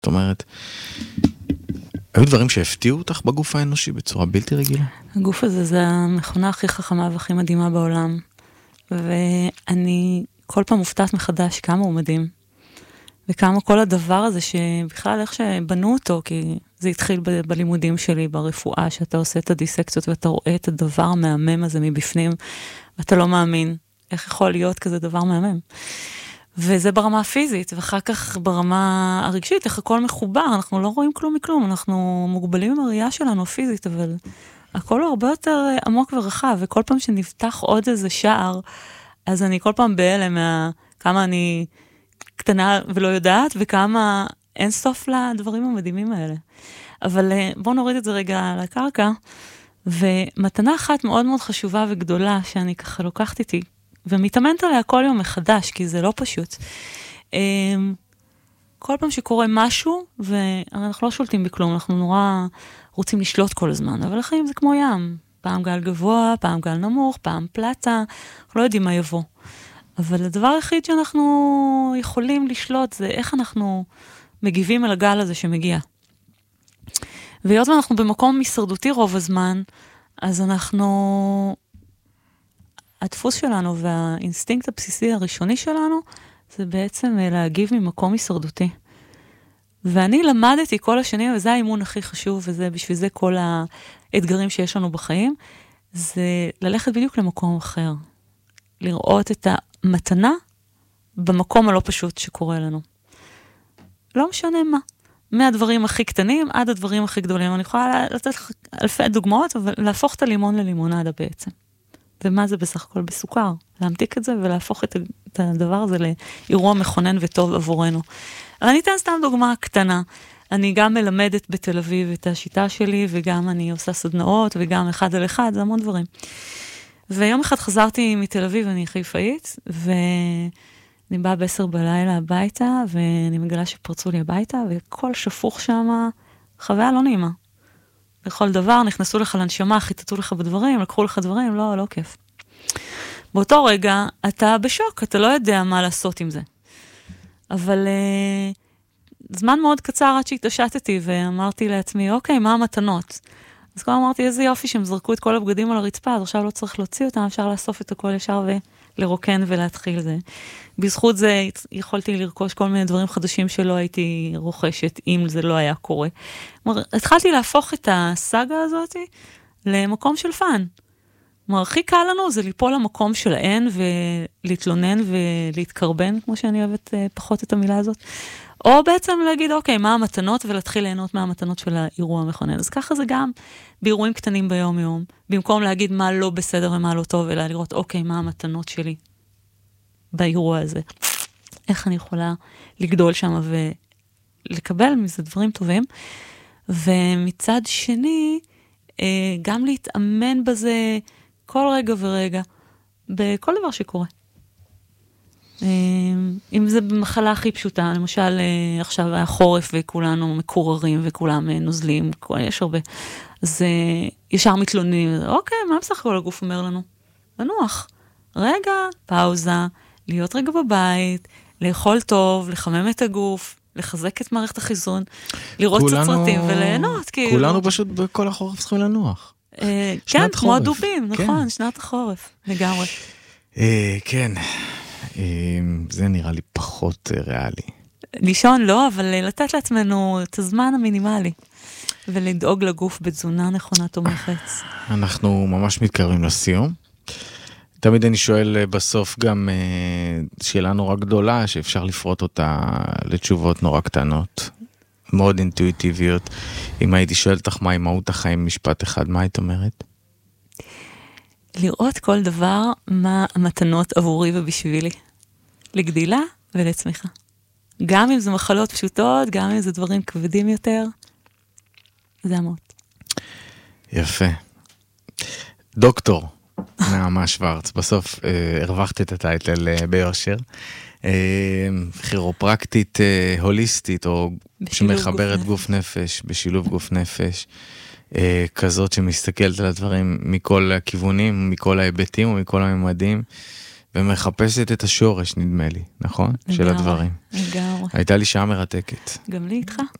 אומרת, היו דברים שהפתיעו אותך בגוף האנושי בצורה בלתי רגילה? הגוף הזה זה המכונה הכי חכמה והכי מדהימה בעולם. ואני כל פעם מופתעת מחדש כמה הוא מדהים. וכמה כל הדבר הזה שבכלל איך שבנו אותו, כי זה התחיל בלימודים שלי, ברפואה, שאתה עושה את הדיסקציות ואתה רואה את הדבר המהמם הזה מבפנים, ואתה לא מאמין איך יכול להיות כזה דבר מהמם. וזה ברמה הפיזית, ואחר כך ברמה הרגשית, איך הכל מחובר, אנחנו לא רואים כלום מכלום, אנחנו מוגבלים עם הראייה שלנו פיזית, אבל הכל הוא הרבה יותר עמוק ורחב, וכל פעם שנפתח עוד איזה שער, אז אני כל פעם בהלם כמה אני קטנה ולא יודעת, וכמה אין סוף לדברים המדהימים האלה. אבל בואו נוריד את זה רגע לקרקע, ומתנה אחת מאוד מאוד חשובה וגדולה, שאני ככה לוקחת איתי, ומתאמנת עליה כל יום מחדש, כי זה לא פשוט. כל פעם שקורה משהו, ואנחנו לא שולטים בכלום, אנחנו נורא רוצים לשלוט כל הזמן, אבל החיים זה כמו ים. פעם גל גבוה, פעם גל נמוך, פעם פלטה, אנחנו לא יודעים מה יבוא. אבל הדבר היחיד שאנחנו יכולים לשלוט, זה איך אנחנו מגיבים על הגל הזה שמגיע. והיות ואנחנו במקום הישרדותי רוב הזמן, אז הדפוס שלנו והאינסטינקט הבסיסי הראשוני שלנו, זה בעצם להגיב ממקום הישרדותי. ואני למדתי כל השנים, וזה האימון הכי חשוב, וזה בשביל זה כל האתגרים שיש לנו בחיים, זה ללכת בדיוק למקום אחר. לראות את המתנה במקום הלא פשוט שקורה לנו. לא משנה מה. מהדברים הכי קטנים עד הדברים הכי גדולים. אני יכולה לתת אלפי דוגמאות, אבל להפוך את הלימון ללימונדה בעצם. ומה זה בסך הכל? בסוכר. להמתיק את זה ולהפוך את הדבר הזה לאירוע מכונן וטוב עבורנו. אבל אני אתן סתם דוגמה קטנה. אני גם מלמדת בתל אביב את השיטה שלי, וגם אני עושה סדנאות, וגם אחד על אחד, זה המון דברים. ויום אחד חזרתי מתל אביב, אני חיפאית, ואני באה ב10 בלילה הביתה, ואני מגלה שפרצו לי הביתה, וכל שפוך שם, חוויה לא נעימה. לכל דבר, נכנסו לך לנשמה, חיטטו לך בדברים, לקחו לך דברים, לא כיף. באותו רגע, אתה בשוק, אתה לא יודע מה לעשות עם זה. אבל זמן מאוד קצר עד שהתעשתתי, ואמרתי לעצמי, אוקיי, מה המתנות? אז כבר אמרתי, איזה יופי שהם זרקו את כל הבגדים על הרצפה, אז עכשיו לא צריך להוציא אותם, אפשר לאסוף את הכל ישר ולרוקן ולהתחיל זה. בזכות זה יכולתי לרכוש כל מיני דברים חדשים שלא הייתי רוכשת, אם זה לא היה קורה. התחלתי להפוך את הסאגה הזאת למקום של פן. הכי קל לנו זה ליפול למקום שלהן ולהתלונן ולהתקרבן, כמו שאני אוהבת פחות את המילה הזאת. או בעצם להגיד, אוקיי, מה המתנות, ולהתחיל ליהנות מהמתנות של האירוע המכונן. אז ככה זה גם באירועים קטנים ביום-יום, במקום להגיד מה לא בסדר ומה לא טוב, אלא לראות, אוקיי, מה המתנות שלי באירוע הזה. איך אני יכולה לגדול שם ולקבל מזה דברים טובים. ומצד שני, גם להתאמן בזה כל רגע ורגע, בכל דבר שקורה. אם זה במחלה הכי פשוטה, למשל עכשיו היה חורף וכולנו מקוררים וכולם נוזלים, יש הרבה, אז ישר מתלוננים, אוקיי, מה בסך הכל הגוף אומר לנו? לנוח, רגע, פאוזה, להיות רגע בבית, לאכול טוב, לחמם את הגוף, לחזק את מערכת החיסון, לראות קצת סרטים וליהנות. כולנו פשוט בכל החורף צריכים לנוח. כן, כמו הדובים, נכון, שנת החורף, לגמרי. כן. זה נראה לי פחות ריאלי. לישון לא, אבל לתת לעצמנו את הזמן המינימלי, ולדאוג לגוף בתזונה נכונה תומכת. אנחנו ממש מתקרבים לסיום. תמיד אני שואל בסוף גם שאלה נורא גדולה, שאפשר לפרוט אותה לתשובות נורא קטנות, מאוד אינטואיטיביות. אם הייתי שואל אותך מהי מהות החיים משפט אחד, מה היית אומרת? לראות כל דבר מה המתנות עבורי ובשבילי. לגדילה ולצמיחה. גם אם זה מחלות פשוטות, גם אם זה דברים כבדים יותר. זה המות. יפה. דוקטור נעמה שוורץ, בסוף הרווחת את הטייטל ביושר. כירופרקטית הוליסטית, או שמחברת גוף נפש, בשילוב גוף נפש. כזאת שמסתכלת על הדברים מכל הכיוונים, מכל ההיבטים ומכל הממדים, ומחפשת את השורש, נדמה לי, נכון? של הדברים. לגמרי. הייתה לי שעה מרתקת. גם לי איתך.